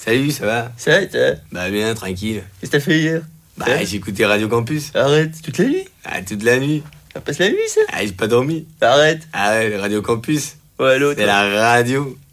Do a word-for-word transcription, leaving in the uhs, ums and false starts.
Salut, ça va? Ça va, ça va? Bah bien, tranquille. Qu'est-ce que t'as fait hier? Bah Ça j'ai écouté Radio Campus. Arrête, toute la nuit? Ah, toute la nuit. Ça passe la nuit, ça? Ah, j'ai pas dormi. Arrête. Ah ouais, Radio Campus. Ouais, l'autre. C'est la radio.